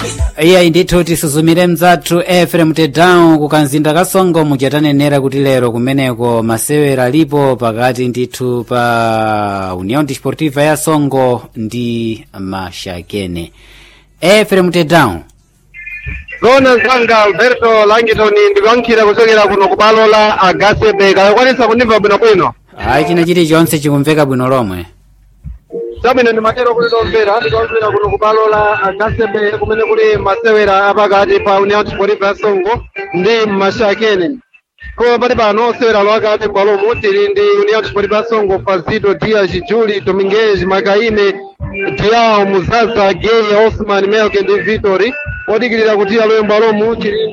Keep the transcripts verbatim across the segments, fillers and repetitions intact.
Iya ndithu tisuzumire mzathu Ephraim Tedown kukanzinda kasongo muchatanenera kuti lero kumeneko masewera alipo pakati ndithu pa União Desportiva ya Songo ndi Mashakene. Ephraim Tedown. Gona Zanga Alberto Langitoni ndikuyankhira kuchokera kuno kubalola Agasebe kakwanisa kunimva bwino bwino. Ayi china chilichonse chikumveka bwino lomwe. Sabino ni matero kuli domvera ndikonzera kuno kubalola Agasebe kumene kuli masewera apakati pa União Desportiva ya Songo ndi Mashakene. Ko pali pano sewera lwakati bwalomu tili ndi União Desportiva ya Songo Fazito Dias Juli Domingues Makaine Diao Muzaza Gay Osman Melke ndi Vitori odikirira kuti alowe bwalomu tili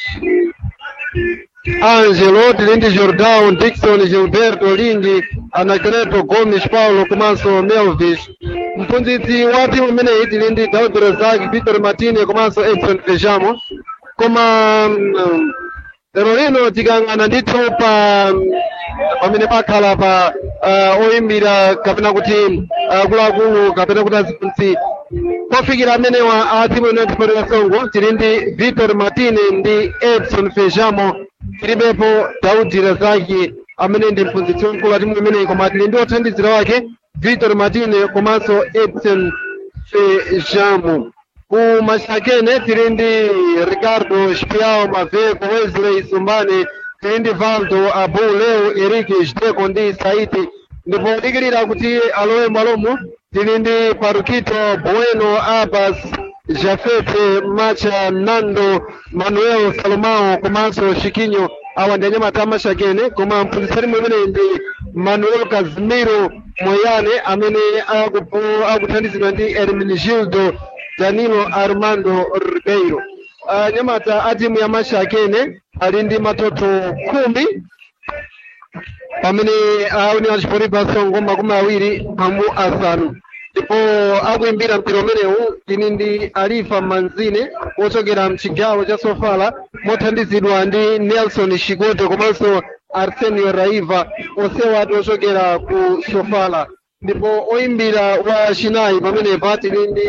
Angelo Tilindi Jordão Dixon Gilberto Lindi Anacleto Gomes Paulo komanso Melvis mphunzitsi wa timu imeneyi Tilindi Daud Razak Vitor Martini komanso Edson Fejamo koma lero lino tikang'ana ndithu pa pamene pakhala pa oyimbira kapena kuti akuluakulu kapena kuti aziphunzitsi kofikira amenewa a timu União Desportiva ya Songo tili ndi Vitor Martini ndi Edson Fejamo tilibepo Daudi Razaki amene ndi mphunzitsi wamkulu wa timu imeneyi koma tili ndi othandizira wake Vitor Martini komanso Edson Fejamo. Ku Mashakene tili ndi Ricardo Spiao Maveko Wesley Sumbane tili ndi Valdo Abu Leo Eric Steko ndi Saiti ndipo dikirira kuti alowe bwalomu tili ndi Parukito Bueno Abbas Jafete Macha Nando Manuel Salomao komanso Shikinyo awa ndi anyamata Mashakene koma mphunzitsi mwemene ndi Manuel Casimiro Moyane amene akuthandizidwa ndi Hermenegildo Danilo Armando Ribeiro. Anyamata a timu ya Mashakene ali ndi matoto khumi pamene a União Desportiva ya Songo makumi awiri mphambu asanu ndipo akuimbira mpira umenewu tili ndi Alifa Manzine wochokera mchigawo cha Sofala mothandizidwa ndi Nelson Shigoto komanso Arsenio Raiva onsewa ati ochokera ku Sofala ndipo oyimbira wa chinayi pamenepa tili ndi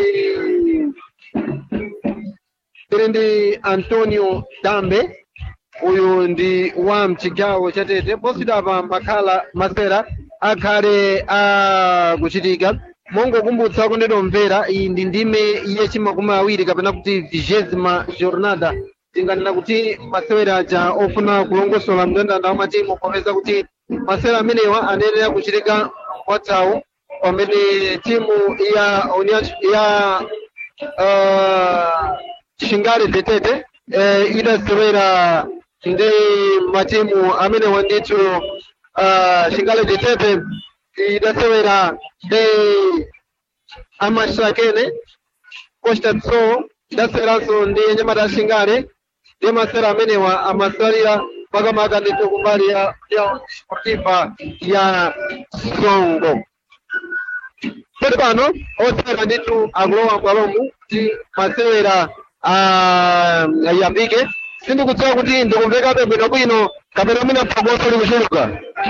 tili ndi Antonio Dambe uyu ndi wa mchigawo cha Tete posidapa makhala masera akhale akuchitika mongokumbutsa kunena mvera iyi ndi ndime yechimakumi awiri kapena kuti vigésima jornada tinganena kuti masewera aja ofuna kulongosola mndandanda wa matimu popeza kuti masewera amenewa anayenera kuchitika kwathawu pamene timu ya ya uh, Shingale Tetete eh, idasewera ndi matimu amenewa ndithu uh, Shingale Tetete idasewera ndi Amashakene Costa do Sol idaseweranso ndi anyamata Shingale ndi masewera amenewa amasalira makamaka ndithu kumbali ya Desportiva ya Songo. Pali pano osewera ndithu akulowa bwalomu kuti masewera ayambike sindikudziwa kuti ndikumvekabe bwinobwino kapena mwina phokoso likuchuluka.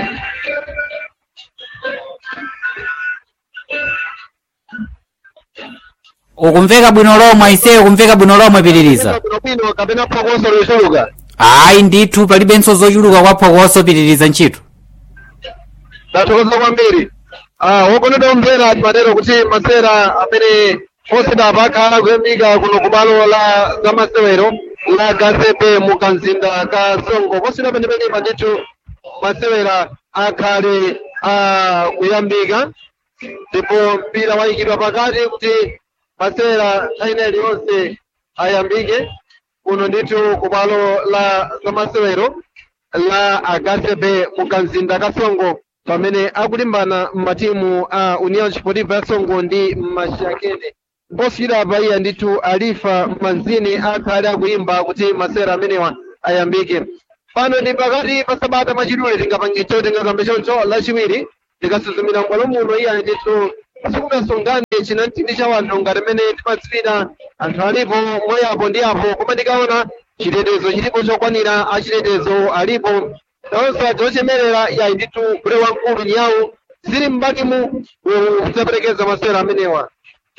Ukumveka bwino lomwe iseyo kumveka bwino lomwe pitiriza. Bwino kapena phokoso likuchuluka. Ayi ndithu palibenso zochuluka kwa phokoso pitiriza ntchito. Ndathokoza kwambiri. Ah wokoneda mvera matero kuti masera amene osidapa akhala kuyambika kuno kubalola za masewero la Gazepe mukanzinda ka Songo posida penepene ndithu masewera akhale kuyambika ndipo mpira wayikidwa pakati kuti masewera aina iliyonse ayambike kuno ndithu kubalo la za masewero la Gazepe mukanzinda ka Songo pamene akulimbana matimu a União Desportiva ya Songo ndi Mashakene. Posida paiya ndithu Alifa Manzini akhale akuimba kuti masewera amenewa ayambike. Pano ndi pakati pa sabata machidule tingapange cho tingakambe choncho lachiwiri tikasuzumira mbwalo muno iya ndithu sikukasungane chinantindi cha wanthu ngati mene timadziwira anthu alipo moyapo ndi apo koma ndikaona chitetezo chilipo chokwanira achitetezo alipo nawonso ajochemerera ya ndithu kule wamkulu nyawu zili m'mbakimu kudzaperekeza masewera amenewa.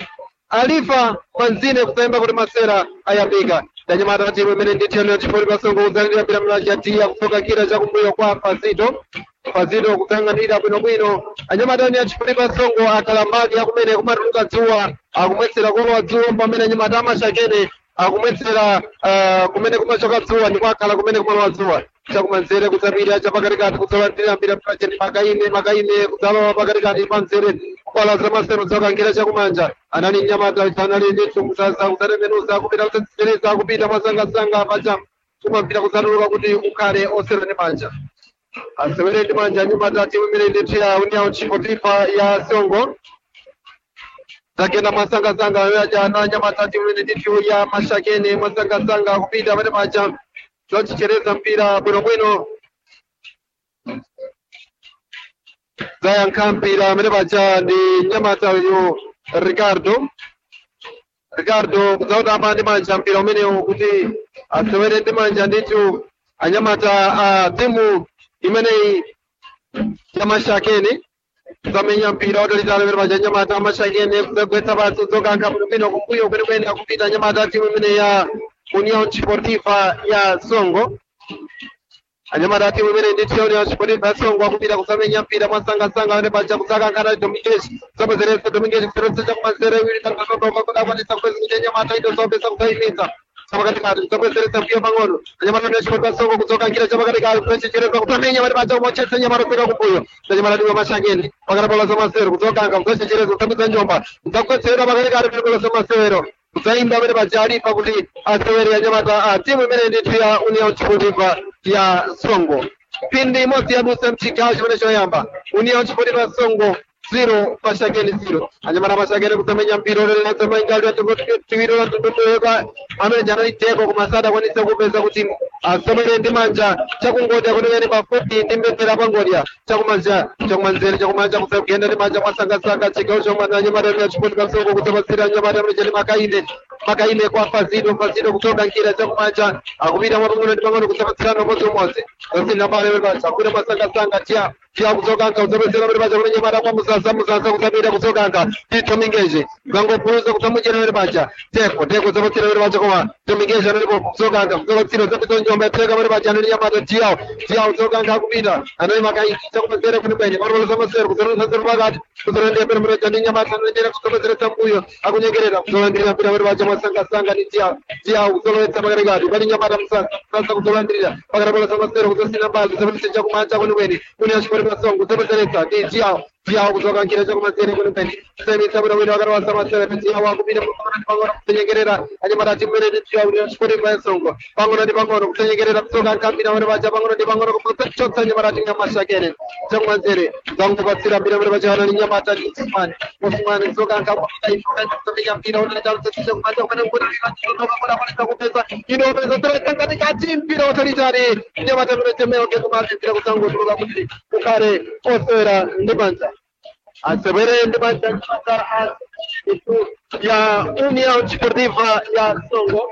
Alifa Manzine kutemba kuti masera ayambika ndanyamata timu imene ndithu ya chipoli pasongo kuzalira bila mlajatia kutoka kila cha kumbuyo kwa Fazito Fazito kutang'anira bwinobwino anyamata ni achipoli pasongo akalambadi akumene kumatuluka dzuwa akumwetsera kwa dzuwa pamene anyamata amashakene akumwetsera uh, kumene kumachoka dzuwa ndi kwakhala kumene kumalowa dzuwa chakumanzere kudzapita chapakatikati kudzalandira mbira project makaine makaine kudzalowa pakatikati panzere kwala za masero dzakangira chakumanja anali nyamata anali ndithu musasa kudzatembenuza kupita kutsetsereza kupita masangasanga pacha kumapita kudzatuluka kuti ukhale osera ndi manja asewere ndi manja nyamata timu imene ndithu ya Union Sportiva ya Songo takena masangasanga ya nyamata timu imene ndithu ya Mashakene masangasanga kupita pale pacha zochichereza mpira bwinobwino zayankha mpira amene paja ndi nyamata uyu Ricardo Ricardo kudzautamba ndi manja mpira umenewu kuti asewere ndi manja ndithu anyamata a timu imeneyi ya Mashakeni zamenya mpira otalitali amene paja nyamata Mashakeni kudzagwetsa pasi zokankha bwinobwino kumbuyo kwenikweni akupita nyamata timu imene ya Union Sportiva ya Songo anyamata timu imene ndithu Union Sportiva ya Songo akupita kusamenya mpira mwasangasanga amene paja kudzakankha Dominguez zobwezeretsa Dominguez kuseretsa chakumanzere wili takakakakakakwanisa kupeza nyamata ito zopesa kudzayimitsa chapakatikati zobwezeretsa mpira pang'ono anyamata Union Sportiva ya Songo kudzokankhira chapakatikati kuchechereza kusamenya amene paja kumochetsa nyamata kuseka kumbuyo anyamata timu ya Mashakeni pakatapala zamasero kudzokankha kudzochechereza kudzabwitsa njomba kudzagwetserera pakatikati pilipola zamasero kudzaimba amene paja alipa kuti asewere anyamata a timu imene ndithu ya Union Sportiva ya Songo pindi imodzi yadusa mchigawo chimene choyamba Union Sportiva ya Songo zero Mashakeni zero anyamata Mashakeni kusamenya mpira oleleza maingali tiwiro latundunduka amene janaliteko kumasada kwanisa kupeza kuti asewere ndi manja chakungodya kutekeni pafupi ndi mbendera pangodya chakumanja chakumanzere chakumanja kusagenda ndi manja mwasangasanga chigawo chomwe anyamata Union Sportiva ya Songo kudzapasira anyamata amene makaine makaine kwa Fazito Fazito kutoka nkira chakumanja akupita mwapang'ono ndi pang'ono kudzapatsirana umodzi umodzi zasina pale pacha kuda masangasanga tia tia kuzokanka kudzapezera pale pacha kwenye mara kwa musasa musasa kudzapita kuzokanka tito mingeje gangopuza kudzamuchera pale pacha teko teko kudzapatsira pale pacha koma tomingeje analipo kuzokanka kudzapatsira zapita njomba teka pale pacha anali nyamata tiao tiao kuzokanka akupita anali makaine chakumanzere kuni kwene pale zamasero kudzapezera pakati kudzapezera pale pacha ndi nyamata anali kudzapezera tambuyo akunyengerera kuzolandira pale pacha masangasanga ni tia tia kuzolowetsa pakatikati pali nyamata musasa musasa kuzolandira pakatapala zamasero kudzasina mbali zapatisa chakumanja kwenikweni Union Sportiva ya Songo kudzapezeresa ndi tia tia kuzokankhira chakumanzere kwenikweni kusemitsa bwinobwino akatawasa masere tia wakupita pang'ono ndi pang'ono kusenyekerera anyamata timu imene ndithu ya Union Sportiva ya Songo pang'ono ndi pang'ono kusenyekerera kuzokankha mpira amene paja pang'ono ndi pang'ono kudzachotsa anyamata timu ya Mashakeni chakumanzere zangopatsira mpira amene paja anali nyamata ndi Usman Usman kuzokankha kusamenya mpira unatalitsa chakumanja kumene kupeza inopeza katikati mpira utalitali nyamata mretemeo kekumati mpira kuzangotuluka kuti ukhale osewera ndi manja asewere ndi manja nyamata itu ya Union Sportiva ya Songo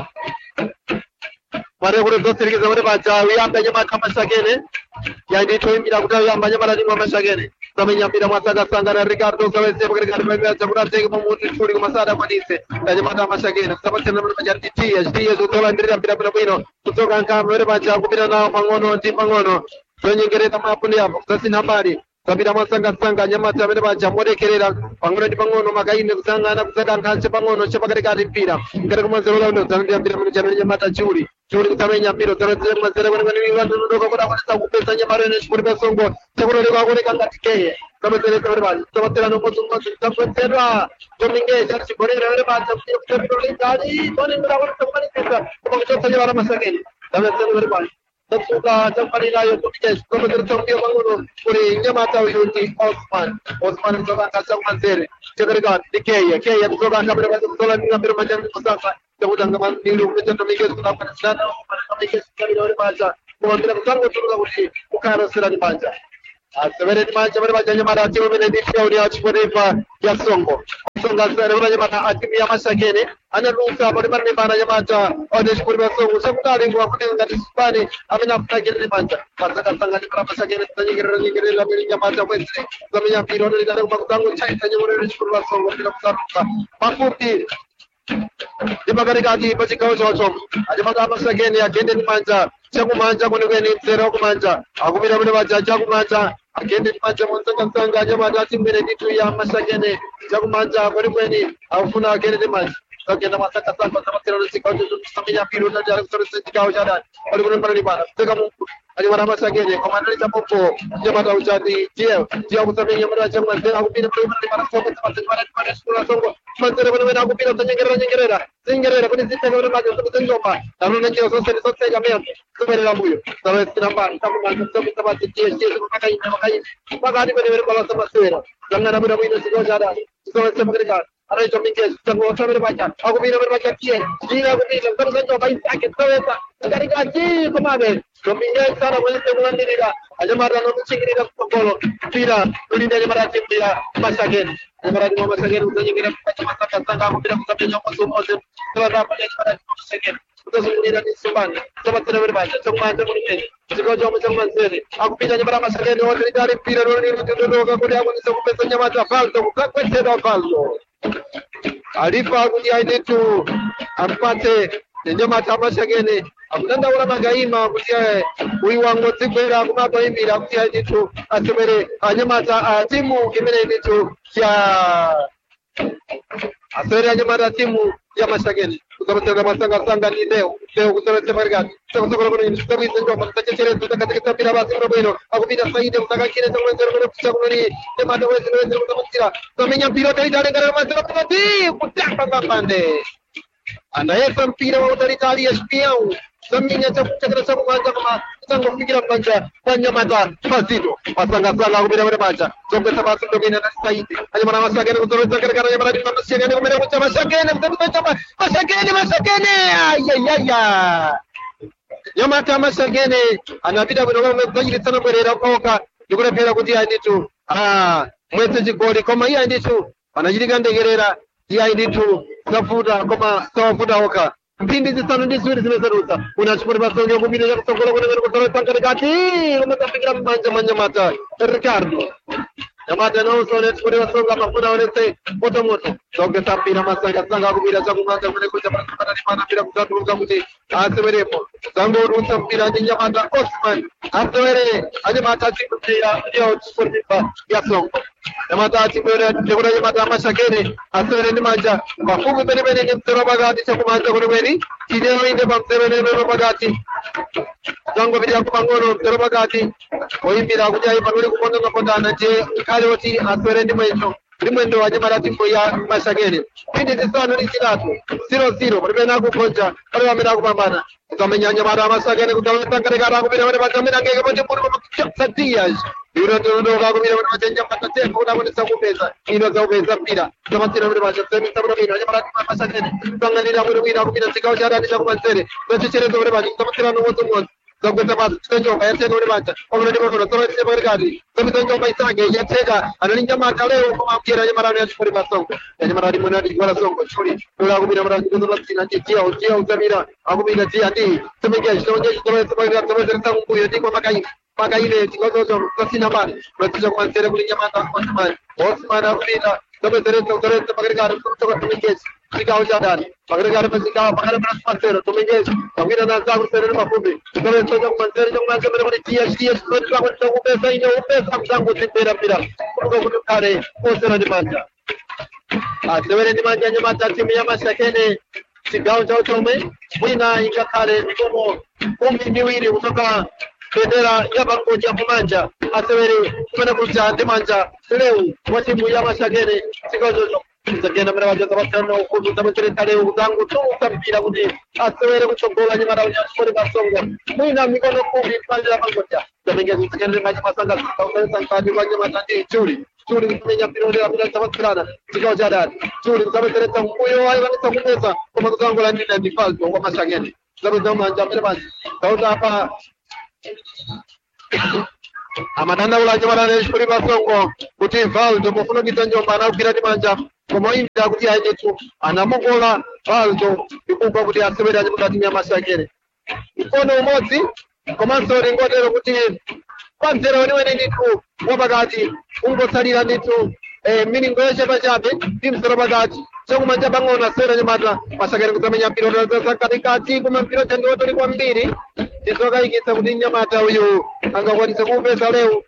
pare kuti zosirikiza kuti paja uyambe nyamata Mashakeni yandithu imbira kuti uyamba nyamata timu ya Mashakeni samenya mpira mwasangasanga na Ricardo zawese pakati pa chakurateke pamuti chuli kumasada kwanise nyamata Mashakeni kusapatsana na majari tia tia zotolandira mpira bwino bwino kutoka nkama wale paja kupita nawo pang'ono ndi pang'ono zonyengereza mapundi hapo zasina mbali sabira mwasangasanga nyamata amene paja modekerera pang'ono ndi pang'ono makaine kusangana kusakankhance pang'ono chapakatikati mpira ngati kumanzero launo zandia mpira mene chaneli nyamata chuli chuli kusamenya mpira zotolandira mazere kwenikweni vantu ndoka kuti akwanisa kupeza nyamata Union Sportiva ya Songo chakuloleka kuoneka ngati keye kamezeleka wale paja sabatera nomoto mmoja takwetsedwa Dominguez achiborera wale paja kutepirolikali tone ndira kuti kumanisa kuchotsa nyamata Mashakeni kamezeleka wale paja Tsuka Jampalina Yotukish, Commander Tokyo Manguno, Puri, Yamata Yuti, Osman, Osman Zogan Kasamanzere, Chekarigan, Dikaya, Kaya, Zogan, Solan, Permajan, Osaka, the Udangaman, Nilu, Dominguez, Sana, Dominguez, Carino Maja, Mondra Sango Tuluki, Ukara Sera Manja. asewere ndi manja pamene paja anyamata atimu imene ndi timu ya chipotepa ya songo songa asewere pamene anyamata atimu ya masakene anatuluka pamene pamene pana anyamata ode chipotepa ya songo sakutali kuwakuti ngati sipani amene afuna kene manja pasakasanga ndi para masakene tanyengerera nyengerera pamene anyamata mwezi zamenya mpira ode litale kumakutango chaita nyamurere chipotepa ya songo pila kusaruka pafupi ndipakatikati pachigawo chocho anyamata amasakene agende ndi manja chakumanja kwenikweni mzere wakumanja akupita pamene paja chakumanja agende ndi manja monsangasanga anyamata atimbere nditu ya masakene chakumanja kwenikweni akufuna agende ndi manja agenda masakasanga zamasirano chigawo chocho samenya mpira ode akusoresa chigawo chadani pali kulembana ndi pana seka mungu anyamata amasakene komandali chapopo anyamata uchati tiye tiye akusamenya anyamata chamwanzere akupita pamene pana songo zamasirano pana sikula songo manzere pamene akupita tanyengerera nyengerera zingerera kuti zitenge pamene paja zokuzenjomba naruna njira zonse ndizoseka miyambo kuberera mbuyo zalesina mbali takumanja zokusabati tiye tiye zikukakaine makaine pakati penepene balasa masewera zangana bwino bwino chigawo chadani zizolese makatikati anaitwa mingezi tango pamene paja akupita pamene paja tiye tiye akupita zokuzenjomba isake zowesa katikati komabe domingezi sana mwese kulandirira anyamata anomuchingirira kutsogolo mpira ulinde anyamata atimbira masakeni anyamata timwa masakeni kuzanyengera paja masakasanga akupita kusapenya mwasomoze tawatapanya anyamata masakeni kutazungulira ndi sumbani zapatsira pamene paja chakumanja kulimene chigawo chomwe chakumanzere akupita anyamata masakeni otilitali mpira lolinirotindodoka kuti akwanisa kupeza anyamata faldo kukakwetsedwa faldo alipa kuti ainetu ampate nyamata amasakene akudandaula magaima kuti uyu wangu dzigwera kumatoimbira kuti ainetu asewere anyamata timu imene inetu ya asewere anyamata timu ya masakene kusabatsira masangasanga ni leo leo kusabatsira marikati sakusakula kuno inisitabwise njomba kutachecherezo takatikisambira basi mrobwino akupita saide kutakakire zamwenzero mene kuchakunoni nyamata wezi wezi kusabatsira zamenya mpira utalitalengana mazero kuti kutamba ngapande anayesa mpira wa utalitali ya espião zamenya chakuchakira chakumanja kama kusangofikira panja panyamata mazito masangasanga akupita pene paja zongwesa basi mrobwino na saide anyamata masakene kuzoreza karekana nyamata ndi masakene kumene kucha masakene mzabisa masakene masakene ayayaya nyamata masakene anapita bwino kama zachititsana bwerera ukaoka ndikulephera kuti ainitu mwese chigoli koma iye ainitu anachitika ndekerera iye ainitu zafuta koma sawafuta oka mphindi zisanu ndi ziwiri zimezarutsa una chipoti pasonge kupita chakutsogolo kunemene kusolesa katikati kumatafikira mmanja mwa nyamata Ricardo nyamata nausone chipoti pasonga mafuna onese motomoto zogesa mpira masangasanga akupita chakumanja kumene kucha pasipatani pana mpira kuzatuluka kuti asewerepo zangorutsa mpira ndi nyamata Osman asewere anyamata timpira yo chipotipa ya songo nyamata atibwera ndikuti nyamata amasakene asewere ndi manja pafupi penepene ndi mzero pakati chakumanja kwenikweni chidero inde pa mzero pakati zangopitira kupang'ono mzero pakati oyimbira kuti ayi panuli kupondangapondana je khale oti asewere ndi mwendo ndi mwendo wa nyamata timbo ya masakene mphindi zisanu ndi zitatu ziro ziro palipena akugonja palibe amene akupambana zamenya nyamata amasakene kutatangatekata akupita pene pachamene angeke poti muri kumakutsa dias irotonodoka akupita pene pachenja matatemba kuti akonesa kupeza ino zaupeza mpira zamatsira pene pacha zemisa pene pino nyamata timbo amasakene zanganira kuti kwina akupita chigawo cha adani chakumanzere zachicherezo pene pacha zamatsira nomodzi zakweza basi chitonjoka yatenga pene pacha pamene ndipotono zamatsira pakati zamitonjoka isange yatenga analinja mata leo kumakira nyamata ya chipori pasongo nyamata timbo nati chikola songo chuli lola akupita pene pacha zamatsira chitia utia uzamira akupita tia ndi semengeji semengeji semengeji semengeji kumbuyo ndiko makaini makaine tikozozo kusina bani kuletisha kumanzere kuli nyamata Osman Osman akupita semengeji semengeji semengeji semengeji chigawo cha dani magarigara pachikawa pakati pa spasero tumengezi pamwina na zangu serere mafumbi semengeji kumanzere kumanzere mene kuti tia tia semengeji kwa kupesa ine upesa mzangu timbera mpira kuliko kutukare osera ndi manja asewere ndi manja nyamata timu ya masakene chigawo cha uchome mwina ingakhale mikomo kumi miwiri kutoka bendera ya bangoja kumanja asewere kumene kuja ndi manja leu wa timu ya masakene chigawo chocho zakena mera wajaza batano kudu tabatere tale uzangu tu mpira kuti asewere kuchongola nyamata ya chipori pasongo mwina mikono kumi panja bangoja zamengezi zakena maji masanga sauka sankadi kwa nyamata ndi chuli chuli kumenya mpira ya bila tabatirana chigawo cha dani chuli tabatere mbuyo ayi wanisa kupesa koma kuzangola ndi ndi faldo kwa masakene zaro zama njamere basi sauka hapa amadandaula anyamata eshpoli pasongo kuti Valdo mufunokita njomba anakwira ndi manja koma imira kuti aitetu anamukola Valdo ikubva kuti asewera mukati myamasakere mkono umodzi komanso ringotero kuti panzero weniweni ndithu wapakati ungosalira ndithu miningo yeshe pachabe timsero pakati chakumanja pang'ono asewera anyamata masakere kusamenya mpira katikati koma mpira chandiwotoli kwambiri ndizokayikitsa kuti nyamata uyu angakwanise kuupeza leo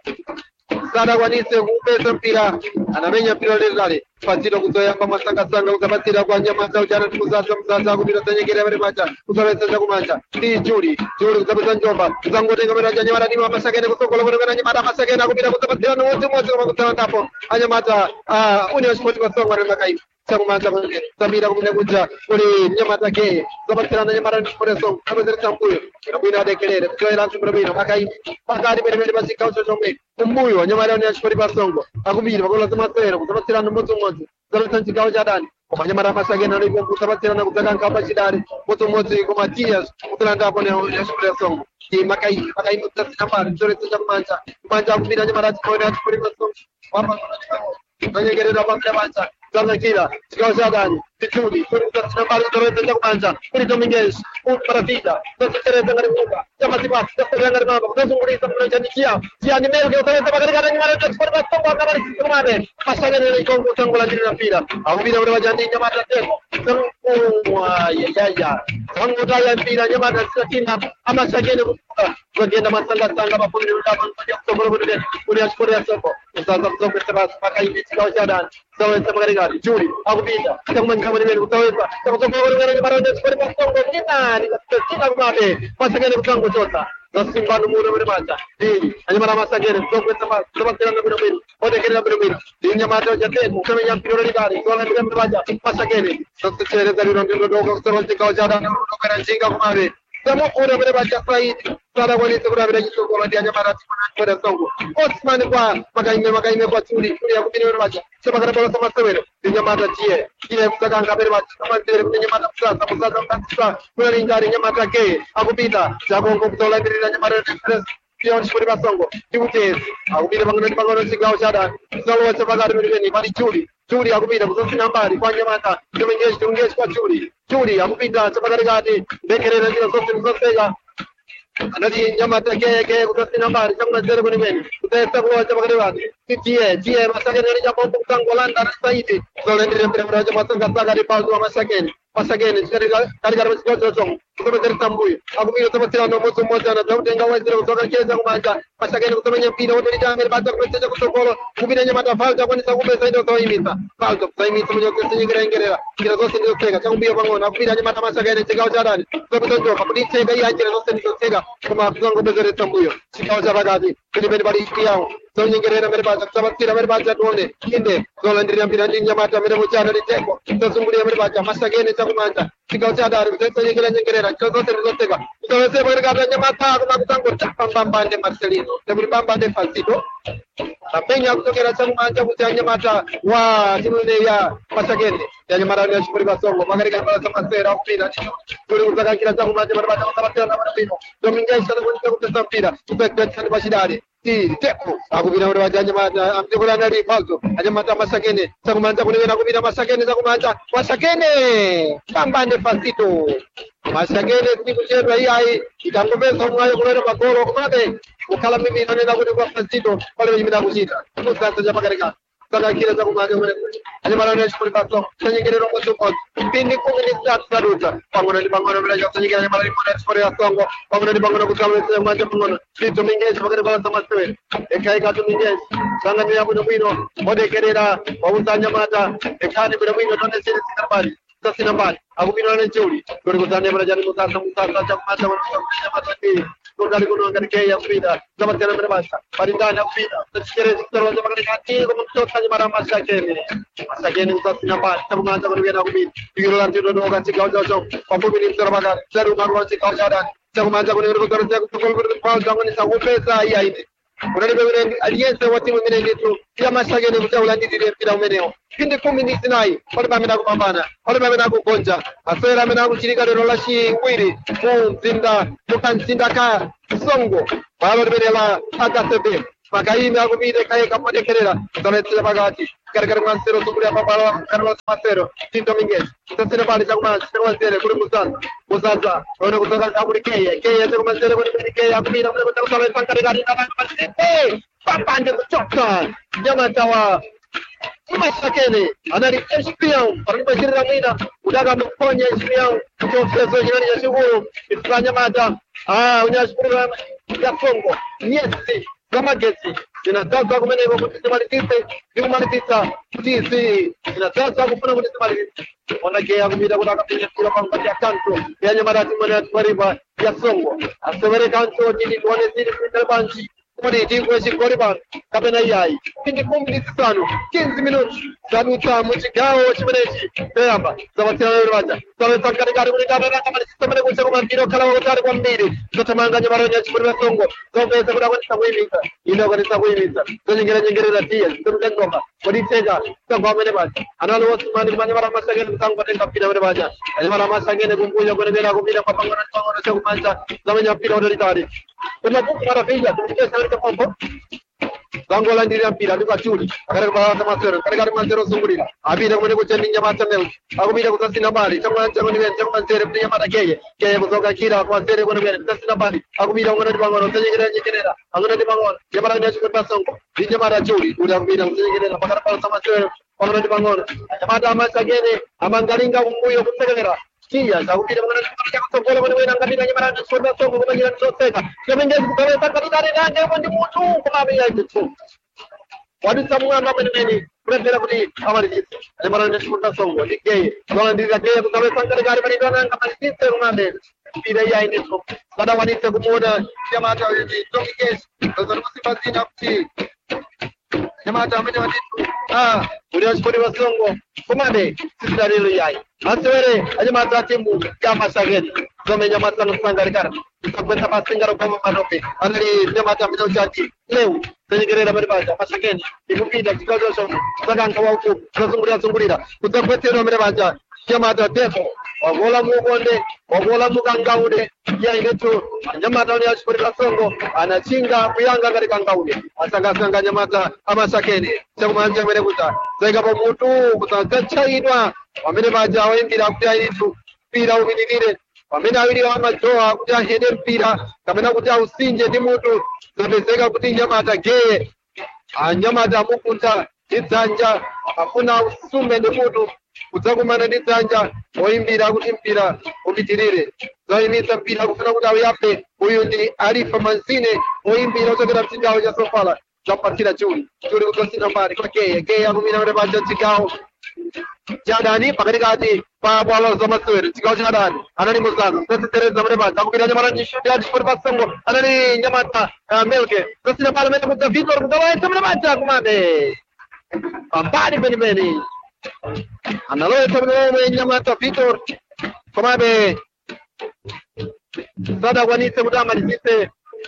sadakwanise kuupeza mpira anamenya mpira lelale Fazito kuzoyamba masangasanga kuzapatsira kwa nyamata ujana tikuzasa msasa kupita sanyekera pale macha kuzapesa kumanja ndi Juli Juli kuzapesa njomba kuzangotenga mera nyamata ni masakene kusokola kwa nyamata masakene kupita kuzapatsira no wote mmoja kama kutana ndapo anyamata ah uni sport kwa songa rema kai chakumanja kwake Samira kumene kuja kuli nyamata ke kuzapatsira na nyamata sport song kama zile tambuyo kabina dekelere kutoera mpira makai pakati pele pele basi kaucho chomwe kumbuyo nyamata ni sport kwa songo akumira bakola zamasera kuzapatsira no mmoja mmoja zaleta chikao cha ndani kufanya mara masagena na hivyo kusabatina na kutaka kapa shidari moto moto kwa Matias kutlanda hapo na shule ya songo ki makai makai mtasina mara nzuri za manja manja kupita nyama kwa na kwa songo hapa kwenye gereza kwa manja Zana kila chikao cha ndani Tituli kutasina mara nzuri za manja kuni Dominguez para vida sasa tereza ngari kuka chama tipa sasa ngari mama kwa sunguri sasa njani kia kia ni mero kwa tereza bagari kana nyama za kwa songo kama ni kumade masagena ni kongo tango la jina mpira au bila ule wajani nyamata teko wa ya ya tango taya mpira nyamata sakina ama sagene kuka kugenda masanga sanga mafundi utapo kwa sokolo bude kule ashpore ya soko sasa soko sasa paka hivi chikao cha ndani sawa sasa bagari gari Juli akupita kama kama ni utaweza kama sokolo ngara mara ndio kwa songo nina ni sina kumade masagene kutango chota Nasimba numuro muri mata eh anyamara masagere sokwe tama tama na biro ode kera biro biro dinya mata jate mukame ya biro rigari sola biro baja masagere sotto chere dari ronde dogo soroti ka jada na ro kara jinga kumare tamo ore biro baja sai sara wali tubra biro jito ko dia anyamara kwa songo Osman kwa makaime makaime kwa tuli tuli ya kubino baja sema kana balo sama sewere dinya mata tie ile kutaka ngabere baja sama dire dinya mata sasa sasa sasa kuna ringari nyamata ke akupita jagongo kutola biro nyamara express Pion Sport Basongo, Tibutes, akupita pangone pangone sikao chada, solo wacha bagari mbele bali Juli, Juli akupita kutoka nambari kwa nyamata, tumengesh tungesh kwa Juli, Juli akupita sabagari gati, bekere na jina zote mzotega. Anadi nyamata ke ke kutoka nambari chama zero kwenye mbele, kutesa kwa sabagari gati, tie tie masakeni ni jambo kutangolanda na saidi, solo ndire mbele mraja masanga sagari pauzo masakeni. Pasagene kariga kariga msikao chongo kutoka dari tambuyo akupita tabatira no moto moja na daude ngawa zile kutoka keza kumanja pasagene kutomenya mpira wote litamere baada kuteja kutokolo kupita nyama falta kwani sakupe saido to imita falta saimita mwenye kuteja ngira ngerera kila zote ndio tega chakumbia pangona kupita nyama masagene chikao cha ndani kutoka ndio kapiti tega ya ajira zote ndio tega kama kutongo bezere tambuyo chikao cha bagadi kile bali kiao so nyingerera mere baada tabatira mere baada tuone kinde dola ndiri mpira ndi nyama mere mochana liteko tuzungulia mere baada masagene chakumanja chikao cha ndani kutoka nyingerera nyingerera zote ndio tega tutaweza kurekata nyama tatu na kutango chapamba ndे Marcelino tebuli bamba ndे Falsito apenya kutokera chakumanja kuti nyamata wa timune ya pasagene ya nyamara ya Sport Basongo magarika bala samasera upira tuli kutaka kila chakumanja mara baada kutabata na marapino Dominguez sana kutoka kutesa mpira tupeka sana bashidari ti teko akubira ore wajanya mata amtekola nali falso anyamata masagene chakumanja kunena kubira masagene chakumanja masagene bamba ndे Falsito masagene sikuchedwa hii hai itangomeza mwayo kuleta magoro kumade ukala mimi nenda kuti kwa Falsito pale mimi nakuchita sasa japa karika saka kile za kumanja mwe anyamara ya Sport Basongo nyingine rongo support pindi kumi ni start saruta pangona ni pangona bila joto nyingine anyamara ya Sport Basongo pangona ni pangona kutaweza manja pangona Tito Minguez bakare bala samaswe ekai ka Minguez sanga ni abu mwino ode kerera wabutanya mata ekani bila mwino tonde sisi sikarbali sasa nambari akupina na Juli kuri kutane bala jani mutasa mutasa chamata mata ki kudali kuno ngarike ya mpira zama tena mbele basa parindani mpira tsikere zikitoro zama kani kati kwa mtoto mara masakeni masakeni sasa nambari tabuanza kurudia kupita bigiro la tiro ndo kati kwa jojo kwa fupi ni mtoro magari zeru marwa sikao jadani tabuanza kurudia kutoka kwa kwa kwa zangu ni sawa pesa hii haidi unalibe wine aliyense wa timu imene ndithu ya Mashakeni kuti aulandire mpira umenewo phindi khumi ndi zinayi palibe amene akupambana palibe amene akugonja asewera amene akuchitika lero lachiwiri mu mzinda mukamzinda ka Songo balo limene la akasebe Makaime akupita kaye kapotekerera zametsera pakati karikari mwansero sukulia papalo Carlos Macero Tim Dominguez tasira pale chakumanzi chakumanzere kuri muzaza muzaza ono kutoka kaburi keye keye chakumanzere kuri keye akupita kuri kutoka pankarikari kamanzi papande kuchoka Nyamata wa Mashakeni anali espion paribashirira mwina kudaka mponya espion kutoka jirani ya shuguru ifanya mata ah unyashukuru ya Kongo nyesi kama gesi zinataka kumeneko kutimalizise kumalizisa tisi zinataka kufuna kutimalizisa wanagea kumida kutaka kufuna kwa ya kanto ya Nyamata mwana twariba ya Songo asewere kanto nini tuone zili kubanchi Kodi tingwe shikoriba kapena yai pindi kumi ndi zisanu quinze minutos zaduta mu chigawo chimenechi peyamba zawatsira lero banja zawetsa katikati kuti kapena kamalisisa mene kucha kumambiro khala wakutali kwambiri zotamanga Nyamata ya Chipori Songo zopeza kuti akwanisa kuyimisa ino akwanisa kuyimisa zonyengera nyengerera tiye zomutengoma kodi tega sangwa mene banja analo Osman Nyamata Mashakeni msango tenga mpira mene banja Nyamata Mashakeni kumbuyo kwenera kupita kwa pangona pangona cha kumanja zamenya mpira utalitali kuna buku marafija tumikesa wika pompo zango la ndiri mpira ndika chuli akari kwa wata Macero karikari Macero sungurira abira kumene kuchendi Nyamata mel akubira kutasina bali chakwa chango niwe chakwa Macero pia Nyamata keye keye kuzoka kira kwa Macero kumene kuchendi kutasina bali akubira kumene dibangono tanyegera nyegerera akuna dibangono Nyamata ya Chipori Songo di Nyamata chuli uri akubira kutenyegerera pakara para Macero akuna dibangono Nyamata Mashakeni amangalinga kumbuyo kutegerera Kia sakupira mwana chakwa kutokola mwana wena ngapita Nyamata ya Chipori Songo kumanyira nsoteka Kemengezi kukawe pakatitari nange mwandi mutu kumabe ya itutu Wadisa mwana mwenye Prefera kuti amalizise Nyamata ya Chipori Songo Dikeye Kwana ndiri keye kukawe pankarikari mani dwana ngamalizise kumande Pira ya iniso Kada wanise kumuona Nyamata ya Dominguez Kazana kusipazina kuti Nyamata amene waditu Ah Uri ya Chipori Songo Kumande Sisida lilo yai Asewere Nyamata timu ya Mashakeni Zome Nyamata nusangarikara Kwenta pasingaro kama manope Anali Nyamata amene uchaji Leu Tenyegerera maribaja Mashakeni Ikupida kikojosho Zaganka wauku Kuzungurira zungurira Kuzakwetero amene baja Nyamata tefo Wagola mugonde Wagola mugangaude Ya inetu Nyamata ya Chipori Songo Anachinga kuyanga katika ngaude Asanga-sanga Nyamata Mashakeni Chakumanja amene kuta Zega pa mutu Kutagachaidwa Amene baja Waimbira kutia itu Pira uvinivire Wamene awiri wa majoa kutia hede mpira Kamena kutia usinje di mutu Zapeseka kuti Nyamata geye Nyamata mukunta Nitsanja Afuna usume di mutu Kutsakumana nitsanja Waimbira kuti mpira uvitirire Zaimisa mpira kufuna kuti awiyape Uyu ndi Alifa Manzine Waimbira uchokera mchigawo cha Sofala Zapatira chuli Chuli kutosina mbari kwa geye Geye akumina mre baja chigawo Jadani pakarikati pa bwalo za Masewere chigawo cha Adani anali muzaza sasa Teresa mrebaza akupita Nyamata ya Chipori Songo anali Nyamata Melke sasa pale mena kuta Victor kutoa mrebaza kumade pambani beni beni analoe tablo Nyamata Victor kumade sada wanise mudama lisite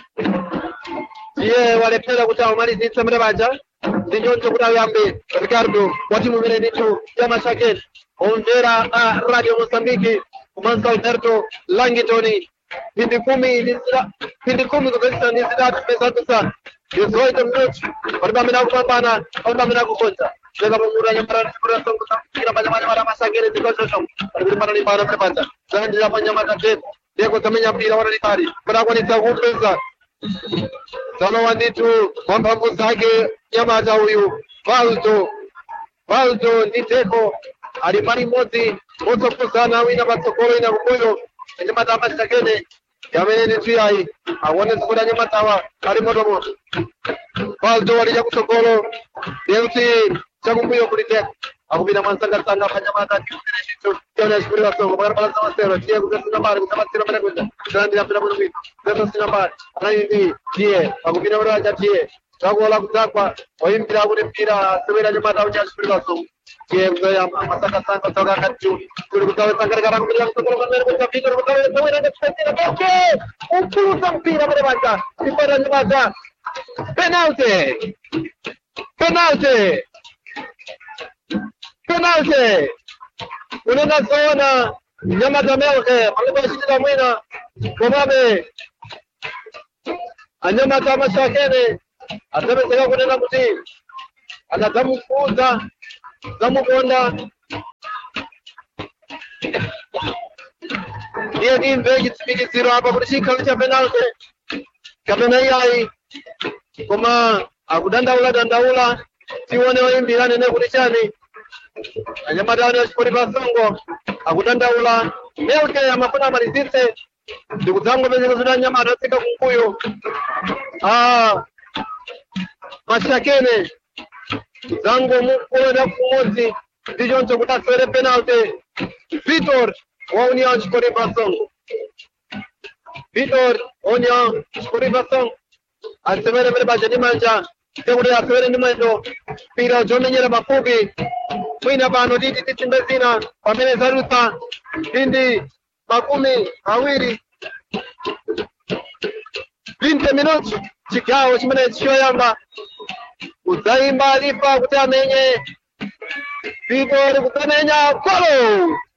ye wale pela kuta mali lisite mrebaza Sinjonjo kuta yambe Ricardo wati mumene nitu ya Mashakeni Ondera a Radio Mozambique Kumanza Alberto Langitoni Pindi kumi nisira Pindi kumi kukesha nisira Pesatu sana dezoito minutos Waliba mina kupambana Waliba mina kukonja Lega pumura Nyamata Chipori Songo Kira pa Nyamata Mashakeni Zikocho shomu Waliba mana nipana prepanta Zanji ya pa Nyamata Tepo Deko tamenya mpira wana nipari Kuna kwa nisa kupesa Zano wanditu Mwambambu zake Nyamata huyu Valdo Valdo Niteko Alipari moti Moto kusana wina batsokolo ina kukuyo Nyamata Mashakeni Yamene nituyai Awone sikuda Nyamata wa Kalimoto moto Valdo walija kusokolo Deusi Chakumbuyo kuliteko Akubina mansanga sanga pa Nyamata Kiukirishitu Kiona Chipori Songo Magara pala sama sero Tia kukesina mbari Kusamasira mene kuja Zandi ya pina munu vitu Zendo sina mbari Anayindi Tie Akubina mraja Tie Chagola kutakwa Oimbira kune mpira Sewera Nyamata ya Chipori Songo Tie mzoya Masaka sanga Toga katu Kuri kutawe sanga Rekara kumila kusokolo Kamene kuja Victor Kutawe Sewera Nyamata Toke Upuza mpira mene bacha Chipori Nyamata penalty penalty penalty unena zona Nyamata Melke alibashitira mwina komabe anyamata mashakene atabeseka kunena kuti anadamufuza zamukonda ndiye timve chitsimikiziro apa kuti chikhale cha penalty kapena iyayi koma akudandaula dandaula tione oyimbira nene kuti chani anyamata ani achipori pasongo akudandaula Melke amafuna amalizitse ndikudzangopezeka zoti anyamata atsika kumbuyo ah mashakene zango mukuona kumodzi ndichoncho kuti aswere penalty Vitor wa Union Chipori Pasongo Vitor Union Chipori Pasongo asewere mbele paja ndi manja tekuti asewere ndi mwendo mpira zomenyera mafupi mwina pano titi titsimbe zina pamene zarutsa ndi makumi awiri vinte minuti chigawo chimene choyamba udzayimba alifa kuti amenye Vitor kutamenya golo